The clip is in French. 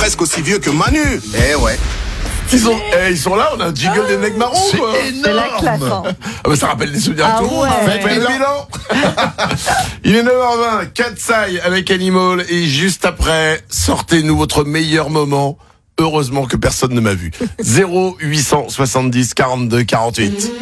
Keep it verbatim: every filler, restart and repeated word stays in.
presque aussi vieux que Manu. Eh ouais. Ils sont, eh, ils sont là, on a un jingle des nègres marrons, quoi. C'est C'est la classe, hein. Ah bah, ça rappelle des souvenirs à Ah tout le monde. ouais. Faites le bilan. Il est neuf heures vingt, Katsai avec Animal, et juste après, sortez-nous votre meilleur moment. Heureusement que personne ne m'a vu. zéro huit cent soixante-dix quarante-deux quarante-huit.